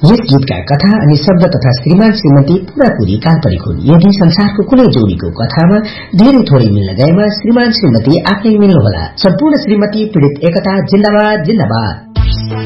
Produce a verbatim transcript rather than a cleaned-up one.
यस गीतका कथा अनि शब्द तथा श्रीमान श्रीमती पूरापूरी काल्पनिक हुन्। यदि संसारको कुनै जोडीको कथामा धेरै थोरै मिल्न गएमा श्रीमान श्रीमती आफै मिल्नुहोला। सम्पूर्ण श्रीमती पीड़ित एकता जिन्दाबाद जिन्दाबाद।